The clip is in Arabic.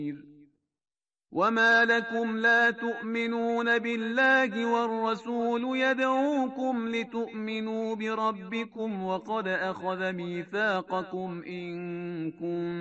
وما لكم لا تؤمنون بالله والرسول يدعوكم لتؤمنوا بربكم وقد أخذ ميثاقكم إن